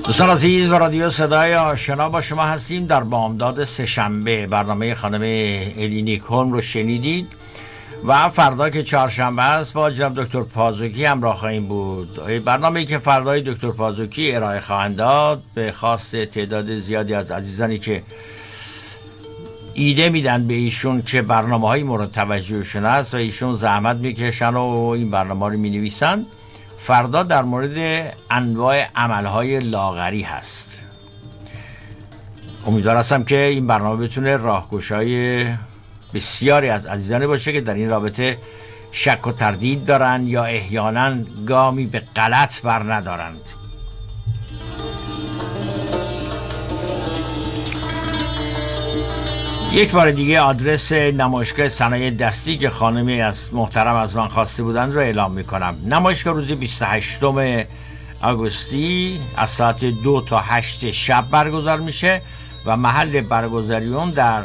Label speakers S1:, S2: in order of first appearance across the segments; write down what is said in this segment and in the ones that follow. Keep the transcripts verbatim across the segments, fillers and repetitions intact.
S1: دوستان عزیز و رادیو صدای آشنا با شما هستیم. در بامداد سه‌شنبه برنامه خانم الی نیکولم رو شنیدید و فردا که چهارشنبه است با جناب دکتر پازوکی همراه خواهیم بود. برنامه‌ای که فردای دکتر پازوکی ارائه خواهند داد به خواست تعداد زیادی از عزیزانی که ایده میدن به ایشون که برنامه‌های مورد توجهشون است و ایشون زحمت میکشن و این برنامه رو مینویسن. فردا در مورد انواع عملهای لاغری هست. امیدوار هستم که این برنامه بتونه راهگشای بسیاری از عزیزانی باشه که در این رابطه شک و تردید دارن یا احیانا گامی به غلط بر ندارند. یک بار دیگه آدرس نمایشگاه صنایع دستی که خانمی از محترم از من خواسته بودند رو اعلام میکنم. نمایشگاه روز بیست و هشتم آگوستی از ساعت دو تا هشت شب برگزار میشه و محل برگزاری اون در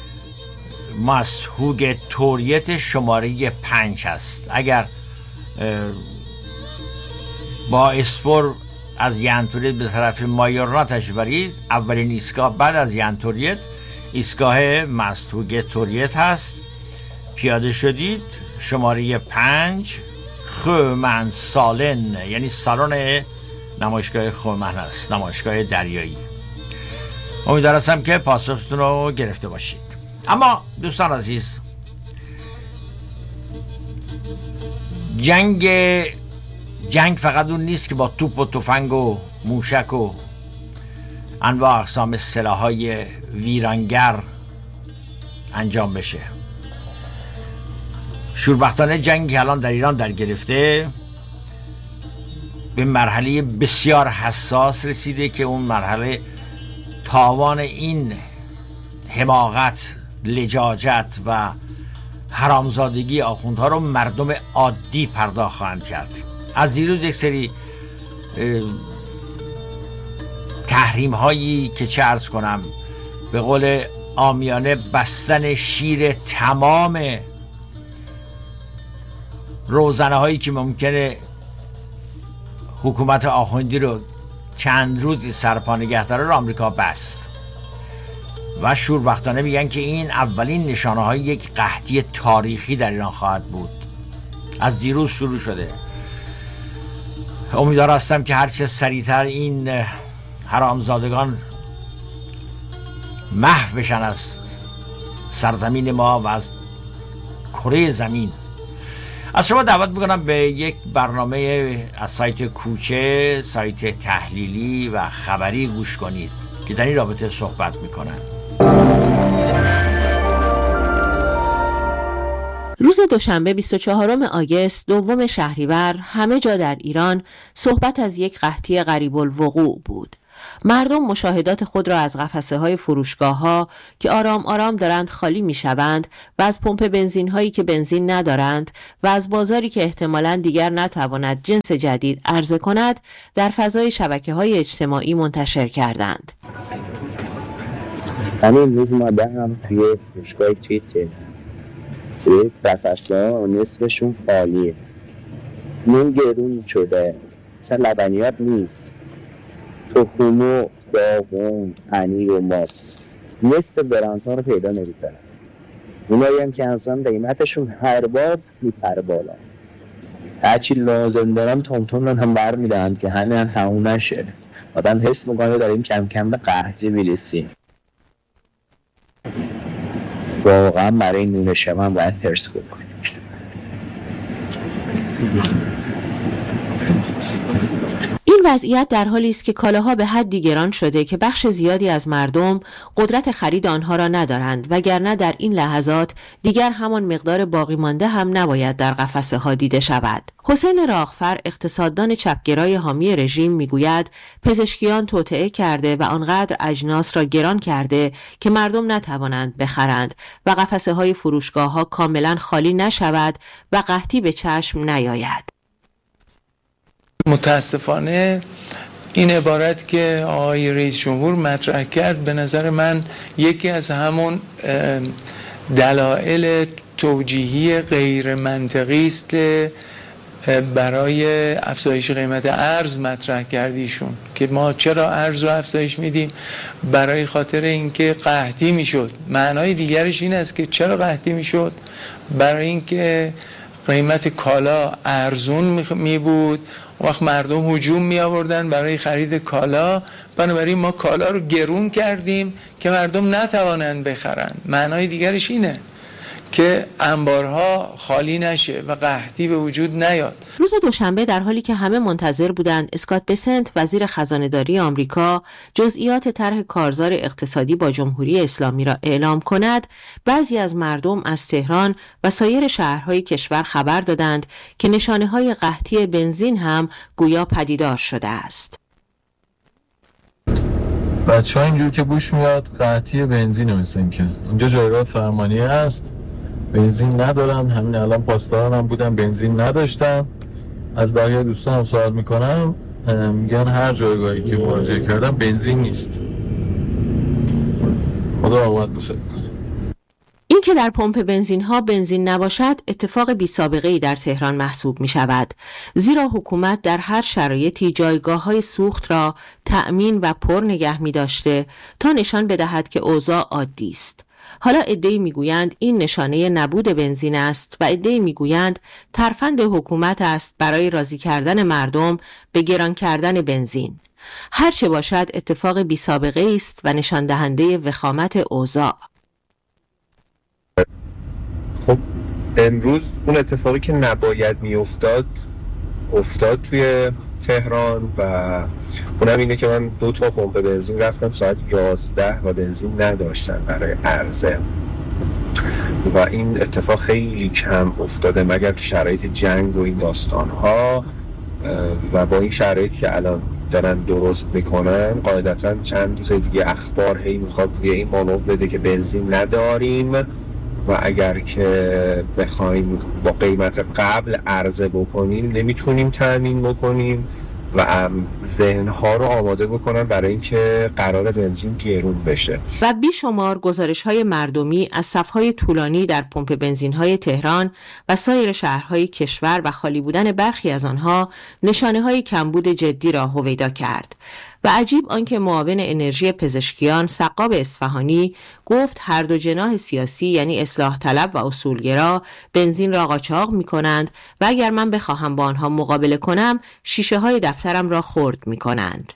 S1: ماستهوگ توریت شماره پنج هست. اگر با اسپور از ینتوریت به طرف مایورنا تشریف برید، اولین ایستگاه بعد از ینتوریت ایستگاه ماستهوگ توریت هست. پیاده شدید شماره پنج خومن سالن، یعنی سالن نمایشگاه خومن هست، نمایشگاه دریایی. امیدوار هستم که پاسختون رو گرفته باشید. اما دوستان عزیز، جنگ جنگ فقط اون نیست که با توپ و تفنگ و موشک و انواع اقسام سلاح‌های ویرانگر انجام بشه. شوربختانه جنگی که الان در ایران در گرفته به مرحله بسیار حساس رسیده که اون مرحله تاوان این حماقت، لجاجت و حرامزادگی آخوندها رو مردم عادی پرداخت خواهند کرد. از دیروز یک سری تحریم هایی که چه عرض کنم، به قول عامیانه بستن شیر تمام روزنه هایی که ممکنه حکومت آخوندی رو چند روزی سرپا نگه داره رو آمریکا بست و شوربختانه میگن که این اولین نشانه های یک قحطی تاریخی در ایران خواهد بود. از دیروز شروع شده. امیدوار هستم که هرچه سریعتر این حرامزادگان محو بشن از سرزمین ما و از کره زمین. از شما دعوت میکنم به یک برنامه از سایت کوچه، سایت تحلیلی و خبری گوش کنید که در این رابطه صحبت میکنن.
S2: روز دوشنبه بیست و چهارم آگوست دوم شهریور همه جا در ایران صحبت از یک قحطی قریب الوقوع بود. مردم مشاهدات خود را از قفسه های فروشگاه ها که آرام آرام دارند خالی می شوند و از پمپ بنزین هایی که بنزین ندارند و از بازاری که احتمالاً دیگر نتواند جنس جدید عرضه کند در فضای شبکه های اجتماعی منتشر کردند.
S3: همین روز مادرم توی فروشگاه چیته توی قفسه ها نصفشون خالیه، نون گرون شده، مثلا لبنیات نیست، تخم و داغون، پنیر و ماست، نصف برندها رو پیدا نمی‌کنن. اونایی هم که اصلا قیمتشون هر بار میپره بالا، هرچی لازم دارم تون هم برمیدن که همین هم تموم نشه. آدم حس میکنه داریم کم کم به قحطی میرسیم. واقعا برای نون شما هم باید حرص بکنیم.
S2: این وضعیت در حالی است که کالاها به حدی گران شده که بخش زیادی از مردم قدرت خرید آنها را ندارند، وگرنه در این لحظات دیگر همان مقدار باقی مانده هم نباید در قفسه ها دیده شود. حسین راغفر، اقتصاددان چپگرای حامی رژیم، میگوید پزشکیان توطئه کرده و آنقدر اجناس را گران کرده که مردم نتوانند بخرند و قفسه های فروشگاه ها کاملا خالی نشود و قحطی به چشم نیاید.
S4: متاسفانه این عبارت که آقای رئیس جمهور مطرح کرد به نظر من یکی از همون دلایل توجیهی غیر منطقی است برای افزایش قیمت ارز مطرح کردیشون که ما چرا ارز رو افزایش میدیم؟ برای خاطر اینکه قحطی میشد. معنای دیگرش این است که چرا قحطی میشد؟ برای اینکه قیمت کالا ارزون می بود، وقت مردم هجوم می آوردن برای خرید کالا، بنابراین ما کالا رو گرون کردیم که مردم نتوانند بخرن. معنای دیگرش اینه که انبارها خالی نشه و قحطی به وجود نیاد.
S2: روز دوشنبه در حالی که همه منتظر بودند اسکات بسنت وزیر خزانه‌داری آمریکا جزئیات طرح کارزار اقتصادی با جمهوری اسلامی را اعلام کند، بعضی از مردم از تهران و سایر شهرهای کشور خبر دادند که نشانه‌های قحطی بنزین هم گویا پدیدار شده است.
S5: بچه‌ها اینجور که بوش میاد قحطی بنزینه، مثل این که اینجا جایگاه فرمانیه هست، بنزین ندارن. همین الان پاسداران هم بودن بنزین نداشتن. از بقیه دوستانم سوال میکنم، میگن هر جایگاهی که مراجعه کردن بنزین نیست. خدا آباد باشه.
S2: این که در پمپ بنزین ها بنزین نباشد اتفاق بی سابقه ای در تهران محسوب می شود، زیرا حکومت در هر شرایطی جایگاه های سوخت را تأمین و پر نگه می داشته تا نشان بدهد که اوضاع عادی است. حالا عده‌ای میگویند این نشانه نبود بنزین است و عده‌ای میگویند ترفند حکومت است برای راضی کردن مردم به گران کردن بنزین. هر چه باشد اتفاق بی سابقه است و نشان دهنده وخامت اوضاع.
S6: خب امروز اون اتفاقی که نباید میافتاد افتاد توی تهران و اونم اینه که من دو تا پمپ بنزین رفتم ساعت یازده و بنزین نداشتن برای عرضه و این اتفاق خیلی کم افتاده مگر تو شرایط جنگ و این داستان ها و با این شرایطی که الان دارن درست میکنن قاعدتا چند روز دیگه اخبار هی میخواد روی این مانور بده که بنزین نداریم و اگر که بخوایم با قیمت قبل عرضه بکنیم نمیتونیم تامین بکنیم و ذهنها رو آماده بکنن برای اینکه قرار بنزین گرون بشه.
S2: و بیشمار گزارش‌های مردمی از صف‌های طولانی در پمپ بنزین‌های تهران و سایر شهرهای کشور و خالی بودن برخی از آنها نشانه‌های کمبود جدی را هویدا کرد. و عجیب آنکه معاون انرژی پزشکیان سقاب اصفهانی گفت هر دو جناح سیاسی یعنی اصلاح طلب و اصولگرا بنزین را قاچاق می کنند و اگر من بخواهم با آنها مقابله کنم شیشه های دفترم را خرد می کنند.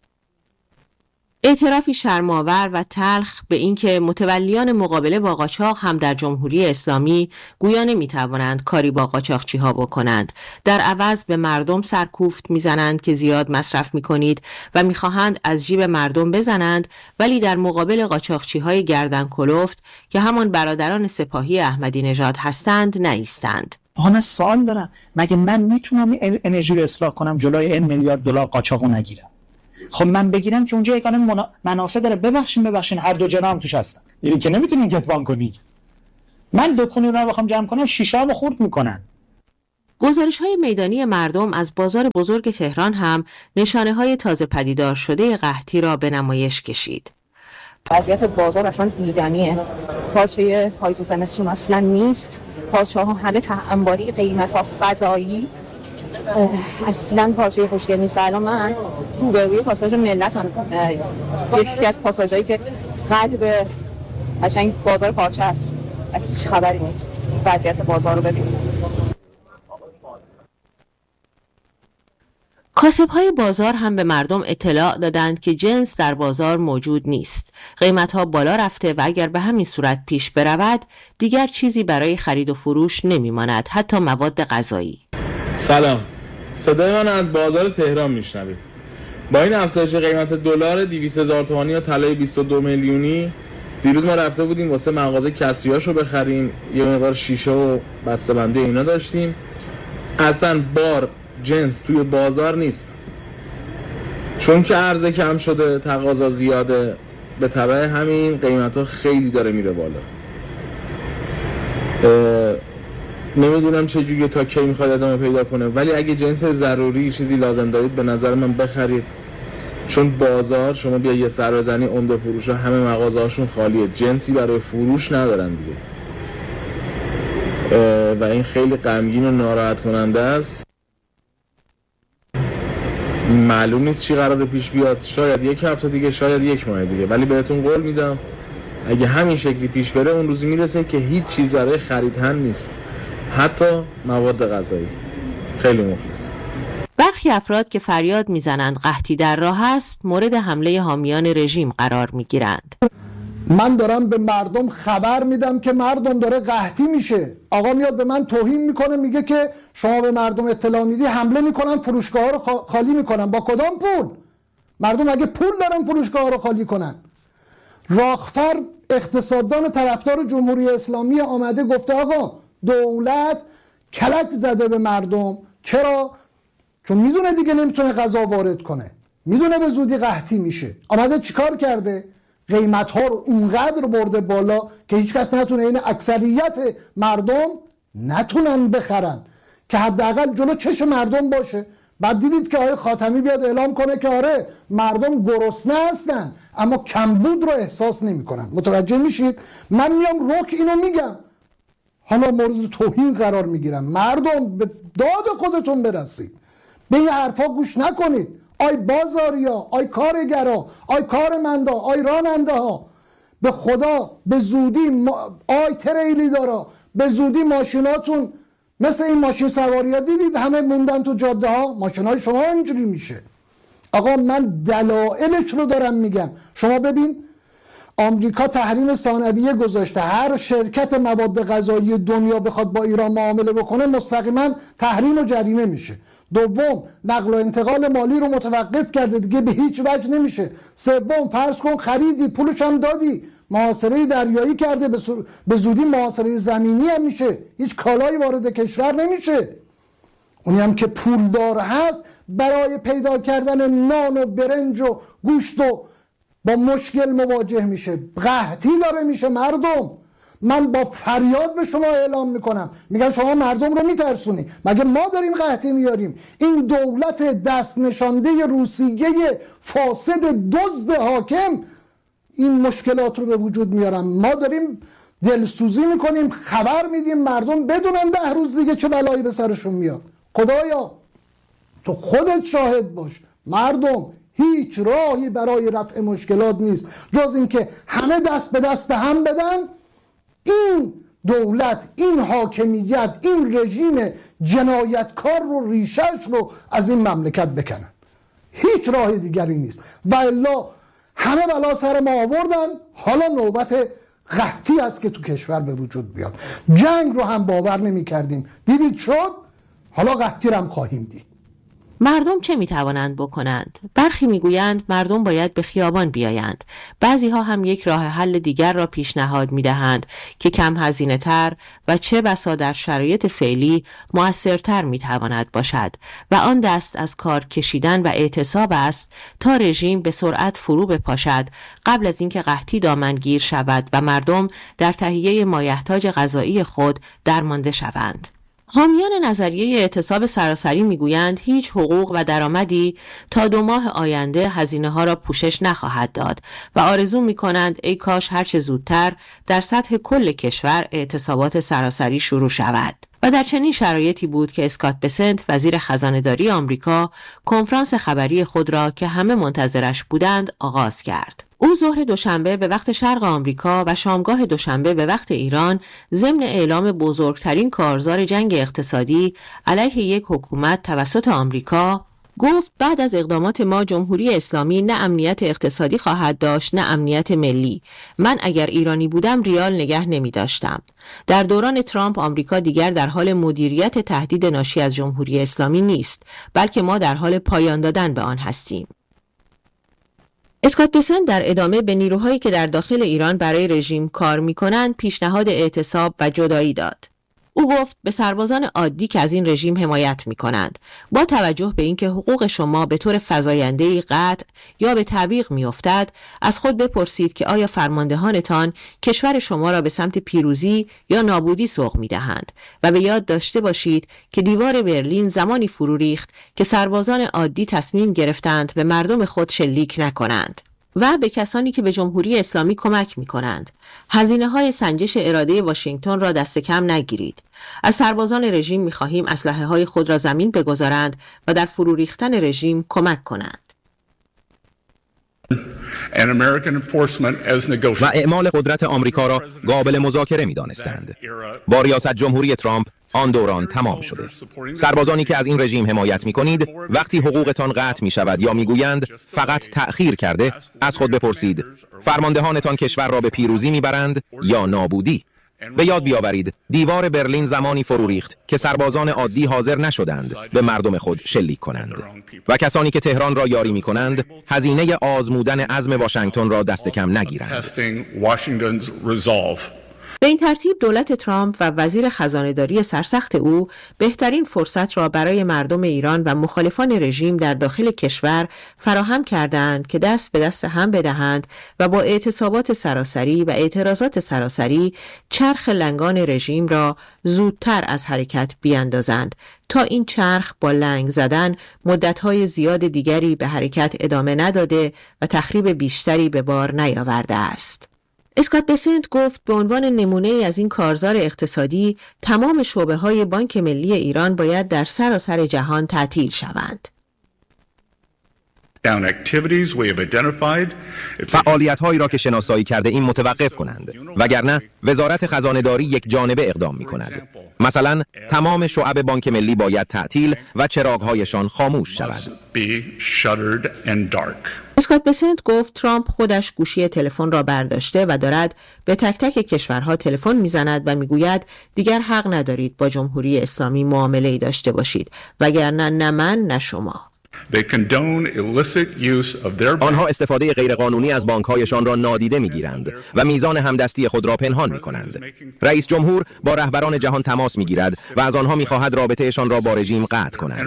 S2: اعترافی شرم‌آور و تلخ به اینکه متولیان مقابله با قاچاق هم در جمهوری اسلامی گویا نمی‌توانند کاری با قاچاقچی‌ها بکنند. در عوض به مردم سرکوفت می‌زنند که زیاد مصرف می‌کنید و می‌خواهند از جیب مردم بزنند، ولی در مقابل قاچاقچی‌های گردن کلفت که همان برادران سپاهی احمدی نژاد هستند نایستند.
S7: آها من سوال دارم، مگه من میتونم انرژی رو اصلاح کنم جلوی این میلیارد دلار قاچاقو نگیرم؟ خب من بگیرم که اونجا یکانه منا... منافع داره. ببخشین ببخشین هر دو جناح هم توش هستن. یعنی که نمیتونین کتمان کنی. من دکونی رو بخوام جمع کنم شیشه رو خورد میکنن.
S2: گزارش‌های میدانی مردم از بازار بزرگ تهران هم نشانه‌های تازه پدیدار شده قحطی را به نمایش کشید.
S8: وضعیت بازار اصلا دیدنیه. پارچه پاییز و زمستون اصلا نیست. پارچه‌ها همه ته انباری، قیمت‌ها فضایی. اصلا پارچه خوشگل نیست. الان من روبروی پاساژ ملت هم یکی از پاساژهایی که قلب قشنگ بازار پارچه است هیچ خبری نیست. وضعیت بازار رو ببینید.
S2: کاسب‌های بازار هم به مردم اطلاع دادند که جنس در بازار موجود نیست. قیمت‌ها بالا رفته و اگر به همین صورت پیش برود دیگر چیزی برای خرید و فروش نمی‌ماند، حتی مواد غذایی.
S9: سلام، صدای من از بازار تهران میشنوید. با این افزایش قیمت دلار دویست هزار تومانی یا طلای بیست و دو میلیونی دیروز ما رفته بودیم واسه مغازه کسریاشو بخریم، یه مقدار شیشه و بسته‌بندی اینا داشتیم. اصلا بار جنس توی بازار نیست، چون که عرضه کم شده تقاضا زیاده، به تبع همین قیمت‌ها خیلی داره میره بالا. نمیدونم چجوریه تا کی میخواد ادامه پیدا کنه، ولی اگه جنس ضروری چیزی لازم دارید به نظر من بخرید، چون بازار شما بیا یه سر بزنی عمده فروش ها همه مغازه هاشون خالیه، جنسی برای فروش ندارن دیگه و این خیلی غمگین و ناراحت کننده است. معلوم نیست چی قراره پیش بیاد، شاید یک هفته دیگه، شاید یک ماه دیگه، ولی بهتون قول میدم اگه همین شکلی پیش بره اون روزی میرسه که هیچ چیز برای خرید هم نیست، حتی مواد غذایی. خیلی مخلص.
S2: برخی افراد که فریاد میزنند قحطی در راه است مورد حمله حامیان رژیم قرار میگیرند.
S10: من دارم به مردم خبر میدم که مردم داره قحطی میشه. آقا میاد به من توهین میکنه، میگه که شما به مردم اطلاع میدی، حمله میکنن، فروشگاه ها رو خالی میکنن. با کدام پول؟ مردم اگه پول دارن فروشگاه ها رو خالی کنن؟ راخفر اقتصاددان طرفدار جمهوری اسلامی آمده گفته آقا دولت کلک زده به مردم. چرا؟ چون میدونه دیگه نمیتونه غذا وارد کنه، میدونه به زودی قحطی میشه. آمده چیکار کرده؟ قیمت ها رو اونقدر برده بالا که هیچ کس نتونه، این اکثریت مردم نتونن بخرن که حداقل جلو چشم مردم باشه. بعد دیدید که آقای خاتمی بیاد اعلام کنه که آره مردم گرسنه هستن اما کمبود رو احساس نمیکنن. متوجه میشید؟ من میام رک اینو میگم، حالا مورد توهین قرار میگیرم. مردم به داد خودتون برسید، به این حرفا گوش نکنید. آی بازاریا، آی کارگرا، آی کارمندا، آی راننده ها، به خدا به زودی ما... آی تریلی دارا، به زودی ماشیناتون مثل این ماشین سواری ها دیدید همه موندن تو جاده ها، ماشین های شما اینجوری میشه. آقا من دلایلش رو دارم میگم. شما ببین آمریکا تحریم ثانویه گذاشته، هر شرکت مواد غذایی دنیا بخواد با ایران معامله بکنه مستقیما تحریم و جریمه میشه. دوم نقل و انتقال مالی رو متوقف کرده، دیگه به هیچ وجه نمیشه. سوم فرض کن خریدی پولش هم دادی، محاصره دریایی کرده، به زودی محاصره زمینی هم میشه، هیچ کالایی وارد کشور نمیشه. اونی هم که پولدار هست برای پیدا کردن نان و برنج و گوشت و با مشکل مواجه میشه، قحطی داره میشه. مردم من با فریاد به شما اعلام میکنم، میگن شما مردم رو میترسونی. مگه ما داریم قحطی میاریم؟ این دولت دست نشانده روسیه فاسد دزد حاکم این مشکلات رو به وجود میارن. ما داریم دلسوزی میکنیم، خبر میدیم مردم بدونن ده روز دیگه چه بلایی به سرشون میاد. خدایا تو خودت شاهد باش، مردم هیچ راهی برای رفع مشکلات نیست جز اینکه همه دست به دست هم بدن، این دولت، این حاکمیت، این رژیم جنایتکار رو ریشش رو از این مملکت بکنن. هیچ راه دیگری نیست و الا همه بلا سر ما آوردن. حالا نوبت قحطی است که تو کشور به وجود بیاد. جنگ رو هم باور نمی کردیم، دیدید شد، حالا قحطی رو هم خواهیم دید.
S2: مردم چه میتوانند بکنند؟ برخی میگویند مردم باید به خیابان بیایند. بعضی ها هم یک راه حل دیگر را پیشنهاد میدهند که کم هزینه تر و چه بسا در شرایط فعلی مؤثرتر میتواند باشد و آن دست از کار کشیدن و اعتصاب است تا رژیم به سرعت فرو بپاشد قبل از اینکه قحطی دامنگیر شود و مردم در تهیه مایحتاج غذایی خود درمانده شوند. حامیان نظریه اعتصاب سراسری میگویند هیچ حقوق و درآمدی تا دو ماه آینده هزینه ها را پوشش نخواهد داد و آرزو میکنند ای کاش هرچه زودتر در سطح کل کشور اعتصابات سراسری شروع شود. و در چنین شرایطی بود که اسکات بسنت وزیر خزانه‌داری آمریکا کنفرانس خبری خود را که همه منتظرش بودند آغاز کرد. او ظهر دوشنبه به وقت شرق آمریکا و شامگاه دوشنبه به وقت ایران ضمن اعلام بزرگترین کارزار جنگ اقتصادی علیه یک حکومت توسط آمریکا گفت بعد از اقدامات ما جمهوری اسلامی نه امنیت اقتصادی خواهد داشت نه امنیت ملی. من اگر ایرانی بودم ریال نگه نمی داشتم. در دوران ترامپ آمریکا دیگر در حال مدیریت تهدید ناشی از جمهوری اسلامی نیست، بلکه ما در حال پایان دادن به آن هستیم. اسکات بسنت در ادامه به نیروهایی که در داخل ایران برای رژیم کار می‌کنند پیشنهاد اعتصاب و جدایی داد. او گفت به سربازان عادی که از این رژیم حمایت می‌کنند با توجه به اینکه حقوق شما به طور فزاینده‌ای قطع یا به تعویق می‌افتد از خود بپرسید که آیا فرماندهانتان کشور شما را به سمت پیروزی یا نابودی سوق می‌دهند و به یاد داشته باشید که دیوار برلین زمانی فرو ریخت که سربازان عادی تصمیم گرفتند به مردم خود شلیک نکنند. و به کسانی که به جمهوری اسلامی کمک می کنند. هزینه های سنجش اراده واشنگتن را دست کم نگیرید. از سربازان رژیم می خواهیم اسلحه های خود را زمین بگذارند و در فرو ریختن رژیم کمک کنند.
S11: و اعمال قدرت آمریکا را قابل مذاکره می دانستند. با ریاست جمهوری ترامپ آن دوران تمام شده. سربازانی که از این رژیم حمایت می کنید وقتی حقوقتان قطع می شود یا می گویند فقط تأخیر کرده، از خود بپرسید فرماندهانتان کشور را به پیروزی می برند یا نابودی؟ به یاد بیاورید دیوار برلین زمانی فرو ریخت که سربازان عادی حاضر نشدند به مردم خود شلیک کنند و کسانی که تهران را یاری می کنند هزینه آزمودن عزم واشنگتن را دست کم نگیرند.
S2: به این ترتیب دولت ترامپ و وزیر خزانه‌داری سرسخت او بهترین فرصت را برای مردم ایران و مخالفان رژیم در داخل کشور فراهم کردند که دست به دست هم بدهند و با اعتصابات سراسری و اعتراضات سراسری چرخ لنگان رژیم را زودتر از حرکت بیاندازند تا این چرخ با لنگ زدن مدت‌های زیاد دیگری به حرکت ادامه نداده و تخریب بیشتری به بار نیاورده است. اسکات بسنت گفت به عنوان نمونه از این کارزار اقتصادی تمام شعبه‌های بانک ملی ایران باید در سراسر جهان تعطیل شوند.
S11: فعالیت‌هایی را که شناسایی کرده این متوقف کنند، وگرنه وزارت خزانه‌داری یک جانبه اقدام می‌کند. مثلا تمام شعب بانک ملی باید تعطیل و چراغ‌هایشان خاموش شود.
S2: اسکات بسنت گفت ترامپ خودش گوشی تلفن را برداشته و دارد به تک تک کشورها تلفن میزند و میگوید دیگر حق ندارید با جمهوری اسلامی معامله‌ای داشته باشید، وگرنه نه من نه شما.
S11: آنها استفاده غیرقانونی از بانک‌هایشان را نادیده می‌گیرند و میزان همدستی خود را پنهان می‌کنند. رئیس جمهور با رهبران جهان تماس می‌گیرد و از آنها می‌خواهد رابطه‌شان را با رژیم قطع کنند.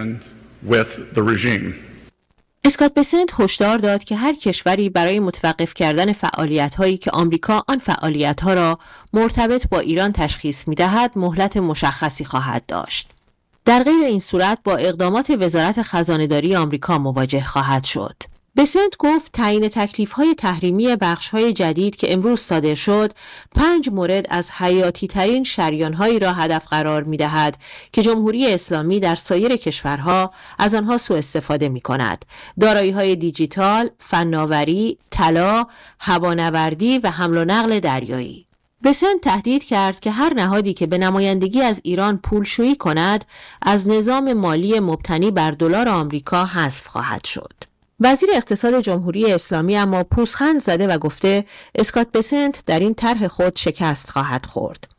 S2: اسکات بسنت هشدار داد که هر کشوری برای متوقف کردن فعالیت‌هایی که آمریکا آن فعالیت‌ها را مرتبط با ایران تشخیص می‌دهد مهلت مشخصی خواهد داشت. در غیر این صورت با اقدامات وزارت خزانه‌داری آمریکا مواجه خواهد شد. بسنت گفت تعیین تکلیف‌های تحریمی بخش‌های جدید که امروز صادر شد، پنج مورد از حیاتی‌ترین شریان‌هایی را هدف قرار می‌دهد که جمهوری اسلامی در سایر کشورها از آنها سوء استفاده می‌کند. دارایی‌های دیجیتال، فناوری، طلا، هوانوردی و حمل و نقل دریایی. بسنت تهدید کرد که هر نهادی که به نمایندگی از ایران پولشویی کند از نظام مالی مبتنی بر دلار آمریکا حذف خواهد شد. وزیر اقتصاد جمهوری اسلامی اما پوزخند زده و گفته اسکات بسنت در این طرح خود شکست خواهد خورد.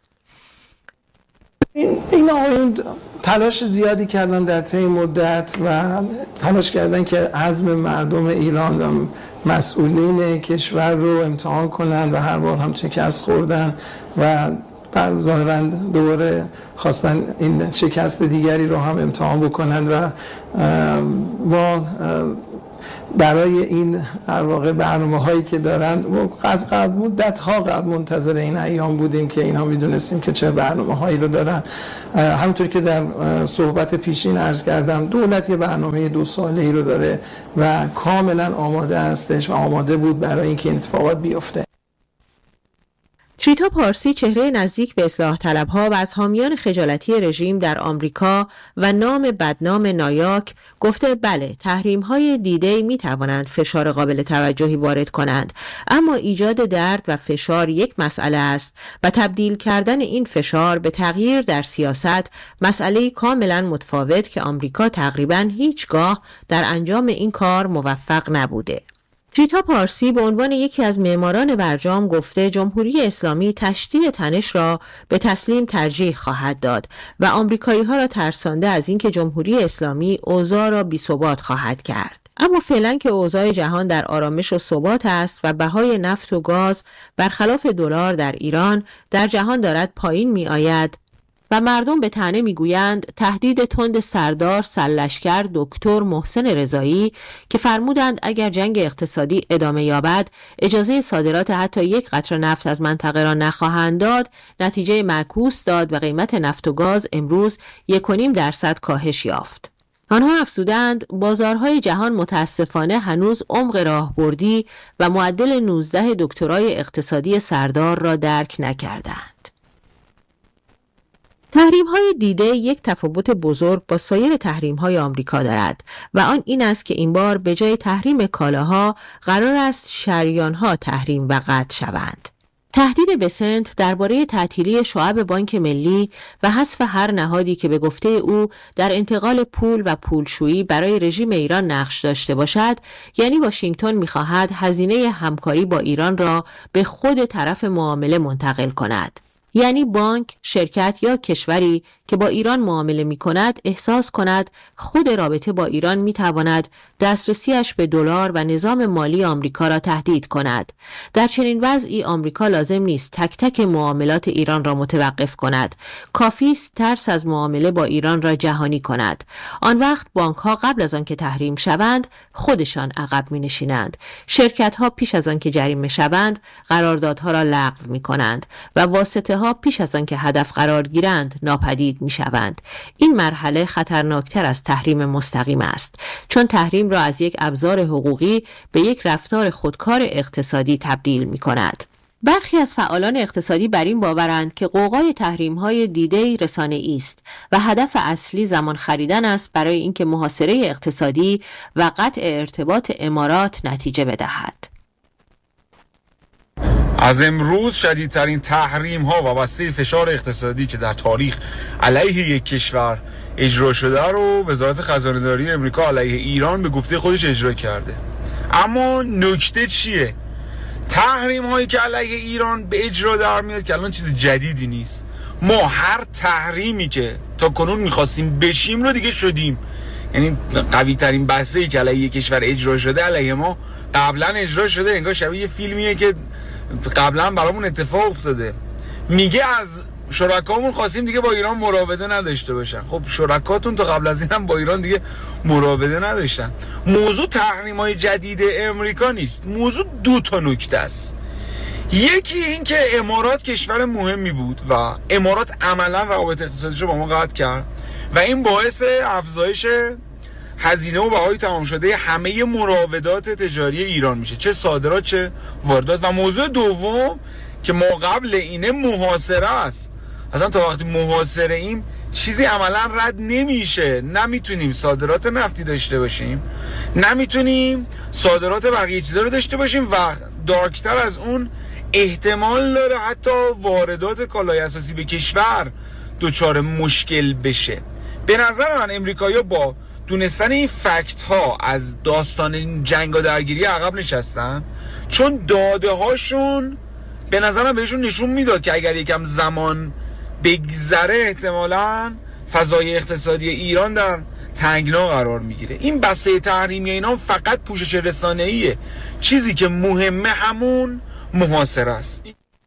S4: این این آقایون تلاش زیادی کردن در طی مدت و تلاش کردن که عزم مردم ایران و مسئولین کشور رو امتحان کنن و هر بار هم شکست خوردن و ظاهراً دوباره خواستن این شکست دیگری رو هم امتحان بکنن و ما برای این در واقع برنامه‌هایی که دارن از قبل مدت‌ها قبل منتظر این ایام بودیم که اینها می‌دونستیم که چه برنامه‌هایی رو دارن. همونطور که در صحبت پیشین عرض کردم دولت یه برنامه دو ساله‌ای رو داره و کاملا آماده هستش و آماده بود برای اینکه این اتفاقات بیفته.
S2: تریتا پارسی چهره نزدیک به اصلاح طلبها و از حامیان خجالتی رژیم در آمریکا و نام بدنام نایاک گفته بله تحریم‌های دیدی می توانند فشار قابل توجهی وارد کنند، اما ایجاد درد و فشار یک مسئله است و تبدیل کردن این فشار به تغییر در سیاست مسئله کاملا متفاوت که آمریکا تقریباً هیچگاه در انجام این کار موفق نبوده. تریتا پارسی به عنوان یکی از معماران برجام گفته جمهوری اسلامی تشدید تنش را به تسلیم ترجیح خواهد داد و آمریکایی ها را ترسانده از اینکه جمهوری اسلامی اوضاع را بی‌ثبات خواهد کرد. اما فعلا که اوضاع جهان در آرامش و ثبات است و بهای نفت و گاز برخلاف دلار در ایران در جهان دارد پایین می آید و مردم به طعنه میگویند تهدید تند سردار سرلشکر دکتر محسن رضایی که فرمودند اگر جنگ اقتصادی ادامه یابد اجازه صادرات حتی یک قطره نفت از منطقه را نخواهند داد نتیجه معکوس داد و قیمت نفت و گاز امروز یک و نیم درصد کاهش یافت. آنها افزودند بازارهای جهان متاسفانه هنوز عمق راهبردی و معدل نوزده دکترای اقتصادی سردار را درک نکردند. تحریم‌های دیده یک تفاوت بزرگ با سایر تحریم‌های آمریکا دارد و آن این است که این بار به جای تحریم کالاها قرار است شریان‌ها تحریم و قطع شوند. تهدید بسنت درباره تعطیلی شعب بانک ملی و حذف هر نهادی که به گفته او در انتقال پول و پولشویی برای رژیم ایران نقش داشته باشد، یعنی واشنگتن می‌خواهد هزینه همکاری با ایران را به خود طرف معامله منتقل کند. یعنی بانک، شرکت یا کشوری که با ایران معامله می کند احساس کند خود رابطه با ایران می تواند دسترسیش به دلار و نظام مالی آمریکا را تهدید کند. در چنین وضعی آمریکا لازم نیست تک تک معاملات ایران را متوقف کند. کافی است ترس از معامله با ایران را جهانی کند. آن وقت بانک ها قبل از آن که تحریم شوند خودشان عقب می نشینند. شرکت ها پیش از آن که جریمه شوند قراردادها را لغو می کنند و واسطه ها پیش از آن که هدف قرار گیرند ناپدید می شوند. این مرحله خطرناکتر از تحریم مستقیم است، چون تحریم را از یک ابزار حقوقی به یک رفتار خودکار اقتصادی تبدیل می کند. برخی از فعالان اقتصادی بر این باورند که غوغای تحریم‌های دیده‌ای رسانه‌ای است و هدف اصلی زمان خریدن است برای اینکه محاصره اقتصادی و قطع ارتباط امارات نتیجه بدهد.
S12: از امروز شدیدترین تحریم ها وابسته فشار اقتصادی که در تاریخ علیه یک کشور اجرا شده رو وزارت خزانه داری امریکا علیه ایران به گفته خودش اجرا کرده. اما نکته چیه؟ تحریم هایی که علیه ایران به اجرا در میاد که الان چیز جدیدی نیست. ما هر تحریمی که تا کنون میخواستیم بشیم رو دیگه شدیم. یعنی قوی ترین بحثی که علیه یک کشور اجرا شده علیه ما قبلا اجرا شده. انگار شبیه یه فیلمیه که قبلا برامون اتفاق افتاده. میگه از شرکامون خواستیم دیگه با ایران مراوده نداشته باشن. خب شرکاتون تا قبل از این هم با ایران دیگه مراوده نداشتن. موضوع تحریم‌های جدید امریکا نیست. موضوع دو تا نکته است. یکی این که امارات کشور مهمی بود و امارات عملا روابط اقتصادیش رو با ما قطع کرد و این باعث افزایش هزینه و بهای تمام شده همه مراودات تجاری ایران میشه، چه صادرات چه واردات. و موضوع دوم که ما قبل اینه محاصره است. اصلا تا وقتی محاصره ایم چیزی عملا رد نمیشه. نمیتونیم صادرات نفتی داشته باشیم، نمیتونیم صادرات بقیه چیزا رو داشته باشیم و دارکتر از اون احتمال داره حتی واردات کالای اساسی به کشور دچار مشکل بشه. به نظر من امریکایی‌ها با دونستن این فکت ها از داستان جنگ و درگیری عقب نشستن، چون داده هاشون به نظرم بهشون نشون میداد که اگر یکم زمان بگذره احتمالاً فضای اقتصادی ایران در تنگنا قرار میگیره. این بسته تحریمی اینا فقط پوشش رسانه‌ایه. چیزی که مهمه همون محاصره است.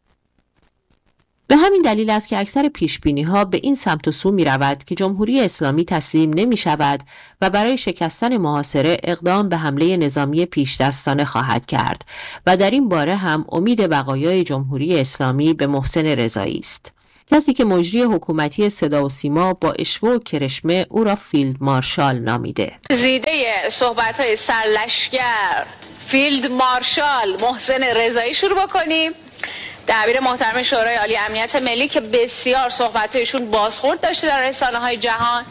S2: به همین دلیل است که اکثر پیشبینی‌ها به این سمت و سو می‌رود که جمهوری اسلامی تسلیم نمی‌شود و برای شکستن محاصره اقدام به حمله نظامی پیشدستانه خواهد کرد و در این باره هم امید بقایای جمهوری اسلامی به محسن رضایی است. کسی که مجری حکومتی صدا و سیما با اشوه و کرشمه او را فیلد مارشال نامیده.
S13: زیده صحبت‌های سرلشکر فیلد مارشال محسن رضایی شروع بکنیم. دبیر محترم شورای عالی امنیت ملی که بسیار صحبت‌هایشون بازخورد داشته در رسانه‌های جهان.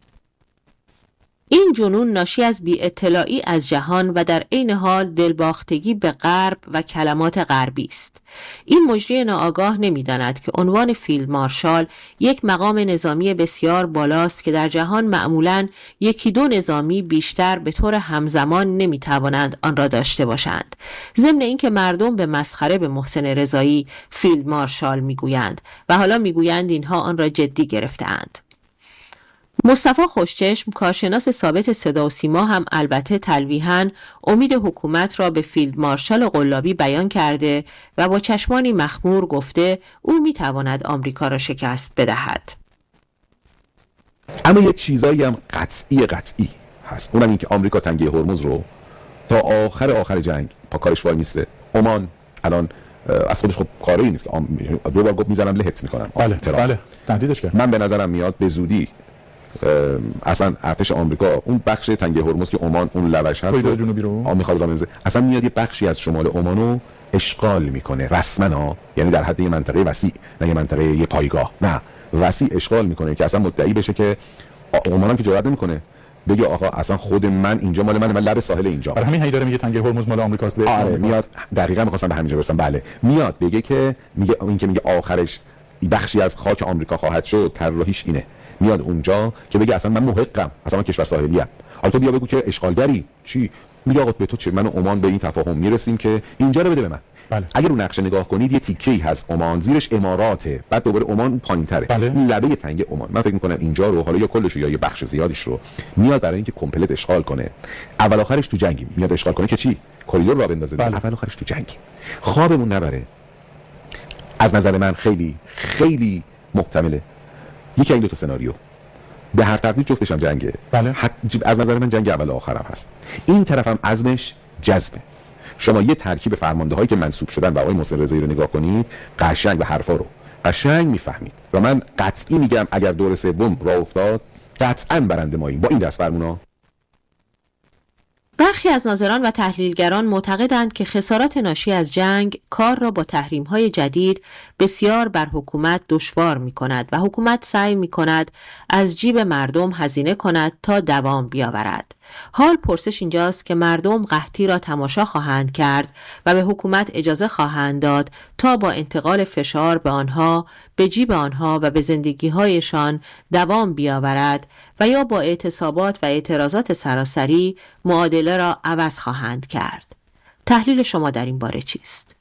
S2: این جنون ناشی از بی اطلاعی از جهان و در عین حال دلباختگی به غرب و کلمات غربی است. این مجری ناآگاه نمی‌داند که عنوان فیلد مارشال یک مقام نظامی بسیار بالاست که در جهان معمولاً یکی دو نظامی بیشتر به طور همزمان نمی‌توانند آن را داشته باشند. ضمن اینکه مردم به مسخره به محسن رضایی فیلد مارشال می‌گویند و حالا می‌گویند اینها آن را جدی گرفته‌اند. مصطفی خوشچشم، کارشناس ثابت صدا و سیما، هم البته تلویحاً امید حکومت را به فیلد مارشال قلابی بیان کرده و با چشمانی مخمور گفته او میتواند آمریکا را شکست بدهد.
S14: اما یه چیزایی هم قطعی قطعی هست، اونم این که آمریکا تنگه هرمز رو تا آخر آخر جنگ پا کارش وای میسته. عمان الان از خودش خب کاری نیست که دو بار گفت میزنم لهت میکنم.
S15: بله بله تهدیدش کرد.
S14: من به نظرم میاد به زودی اصلا ارتش آمریکا اون بخش تنگه هرمز که عمان اون لبش هست
S15: کوریدور جنوبی رو
S14: آمریکا رامنزه اصلا میاد یه بخشی از شمال عمانو اشغال میکنه رسما ها، یعنی در حد یه منطقه وسیع، نه یه منطقه یه پایگاه، نه وسیع اشغال میکنه که اصلا مدعی بشه که عمان هم که جرئت نمیکنه بگه آقا اصلا خود من اینجا مال من، من لب ساحل اینجا.
S15: برای همین هی داره میگه تنگه هرمز مال آمریکاست.
S14: آره میاد دقیقاً می‌خواستم به همینجا برسم. بله میاد بگه که میگه این که میگه آخرش بخشی از خاک آمریکا خواهد شد، طراحیش اینه. میاد اونجا که بگه اصلا من محقم، اصلا من کشور ساحلی ام. حالا تو بیا بگو که اشغالگری چی؟ میگه آقا به تو چه، من و عمان به این تفاهم میرسیم که اینجا رو بده به من.
S15: بله.
S14: اگر اون نقشه نگاه کنید یه تیکه‌ای هست عمان، زیرش اماراته، بعد دوباره عمان پایین‌تره.
S15: بله.
S14: این لبه تنگ عمان. من فکر می‌کنم اینجا رو حالا یا کلش یا یه بخش زیادیش رو میاد برای اینکه کامپلت اشغال کنه. اول آخرش تو جنگی میاد اشغال کنه که چی؟ کوریدور را بندازه.
S15: بله.
S14: اول آخرش تو جنگی. خوابمون نبره. از نظر من خیلی خیلی محتمله یکی این دو تا سناریو. به هر ترتیب جفتش هم جنگه.
S15: بله.
S14: حت... از نظر من جنگ اول آخرم هست. این طرفم عزمش جذبه. شما یه ترکیب فرمانده هایی که منصوب شدن و آقای محسن رضایی رو نگاه کنید، قشنگ و حرفا رو قشنگ میفهمید و من قطعی میگم اگر دور سوم راه افتاد قطعا برنده ماییم با این دست فرمونا.
S2: برخی از ناظران و تحلیلگران معتقدند که خسارات ناشی از جنگ کار را با تحریم‌های جدید بسیار بر حکومت دشوار می‌کند و حکومت سعی می‌کند از جیب مردم هزینه کند تا دوام بیاورد. حال پرسش اینجاست که مردم قحطی را تماشا خواهند کرد و به حکومت اجازه خواهند داد تا با انتقال فشار به آنها، به جیب آنها و به زندگی‌هایشان دوام بیاورد و یا با اعتصابات و اعتراضات سراسری معادله را عوض خواهند کرد. تحلیل شما در این باره چیست؟